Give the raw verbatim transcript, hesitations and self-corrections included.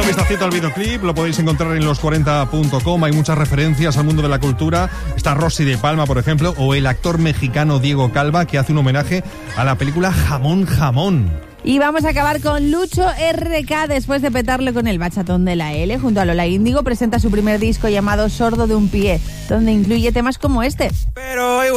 vistacito al videoclip, lo podéis encontrar en los cuarenta punto com. Hay muchas referencias al mundo de la cultura. Está Rosy de Palma, por ejemplo, o el actor mexicano Diego Calva, que hace un homenaje a la película Jamón Jamón. Y vamos a acabar con Lucho R K. Después de petarle con el bachatón de la L, junto a Lola Índigo, presenta su primer disco llamado Sordo de un pie, donde incluye temas como este. Pero